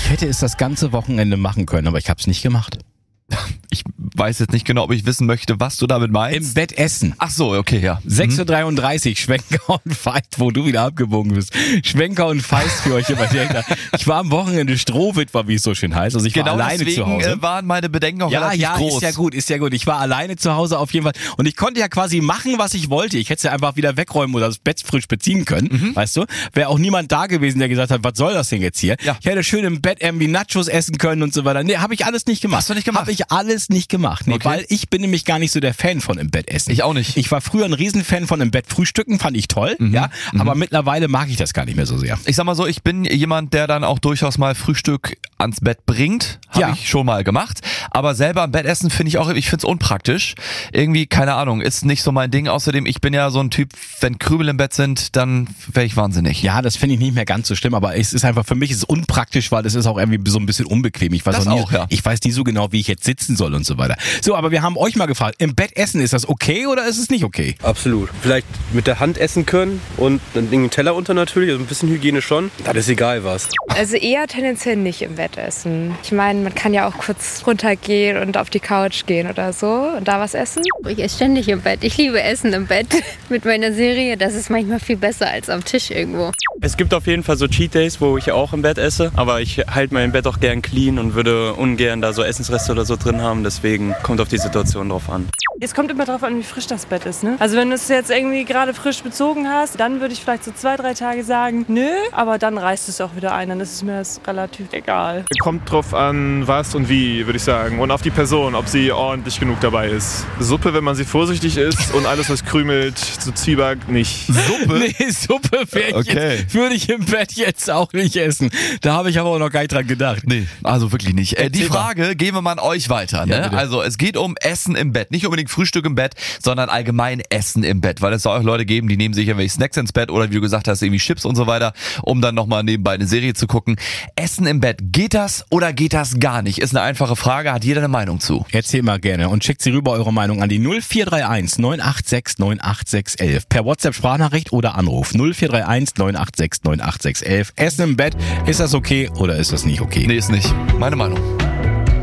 Ich hätte es das ganze Wochenende machen können, aber ich habe es nicht gemacht. Ich weiß jetzt nicht genau, ob ich wissen möchte, was du damit meinst. Im Bett essen. Ach so, okay, ja. 6.33 Uhr, Schwenker und Feist, wo du wieder abgebogen bist. Schwenker und Feist für euch immer direkt. Ich war am Wochenende Strohwitwer, wie es so schön heißt. Also ich war alleine zu Hause. Deswegen waren meine Bedenken auch relativ groß. Ist ja gut. Ich war alleine zu Hause auf jeden Fall. Und ich konnte ja quasi machen, was ich wollte. Ich hätte es ja einfach wieder wegräumen oder das Bett frisch beziehen können. Weißt du? Wäre auch niemand da gewesen, der gesagt hat, was soll das denn jetzt hier? Ja. Ich hätte schön im Bett irgendwie Nachos essen können und so weiter. Nee, habe ich alles nicht gemacht. Hast du nicht gemacht? Habe ich alles nicht gemacht. Nee, Okay. weil ich bin nämlich gar nicht so der Fan von im Bett essen. Ich auch nicht. Ich war früher ein Riesenfan von im Bett frühstücken, fand ich toll, aber mittlerweile mag ich das gar nicht mehr so sehr. Ich sag mal so, ich bin jemand, der dann auch durchaus mal Frühstück ans Bett bringt. Habe ich schon mal gemacht. Aber selber im Bett essen finde ich find's unpraktisch. Irgendwie, keine Ahnung, ist nicht so mein Ding. Außerdem, ich bin ja so ein Typ, wenn Krümel im Bett sind, dann wäre ich wahnsinnig. Ja, das finde ich nicht mehr ganz so schlimm, aber es ist einfach, für mich ist es unpraktisch, weil es ist auch irgendwie so ein bisschen unbequem. Ich weiß Das auch, ja. Ich weiß nie so genau, wie ich jetzt sitzen soll und so weiter. So, aber wir haben euch mal gefragt, im Bett essen, ist das okay oder ist es nicht okay? Absolut. Vielleicht mit der Hand essen können und dann den Teller unter natürlich, also ein bisschen Hygiene schon. Das ist egal was. Also eher tendenziell nicht im Bett essen. Ich meine, man kann ja auch kurz runtergehen und auf die Couch gehen oder so und da was essen. Ich esse ständig im Bett. Ich liebe Essen im Bett mit meiner Serie. Das ist manchmal viel besser als am Tisch irgendwo. Es gibt auf jeden Fall so Cheat Days, wo ich auch im Bett esse. Aber ich halte mein Bett auch gern clean und würde ungern da so Essensreste oder so drin haben. Deswegen kommt auf die Situation drauf an. Es kommt immer darauf an, wie frisch das Bett ist. Ne? Also wenn du es jetzt irgendwie gerade frisch bezogen hast, dann würde ich vielleicht so 2-3 Tage sagen, nö. Aber dann reißt es auch wieder ein. Dann ist es mir das relativ egal. Kommt drauf an, was und wie, würde ich sagen. Und auf die Person, ob sie ordentlich genug dabei ist. Suppe, wenn man sie vorsichtig isst und alles, was krümelt, so Zwieback nicht. Suppe? Nee, Suppe würde ich im Bett jetzt auch nicht essen. Da habe ich aber auch noch gar nicht dran gedacht. Nee, also wirklich nicht. Die Frage geben wir mal an euch weiter. Ne? Ja, also es geht um Essen im Bett. Nicht unbedingt Frühstück im Bett, sondern allgemein Essen im Bett. Weil es soll auch Leute geben, die nehmen sich irgendwelche Snacks ins Bett oder wie du gesagt hast, irgendwie Chips und so weiter, um dann nochmal nebenbei eine Serie zu gucken. Essen im Bett, geht das oder geht das gar nicht? Ist eine einfache Frage, hat jeder eine Meinung zu. Erzähl mal gerne und schickt sie rüber eure Meinung an die 0431 986 98611. Per WhatsApp Sprachnachricht oder Anruf 0431 986 98611. Essen im Bett, ist das okay oder ist das nicht okay? Nee, ist nicht. Meine Meinung.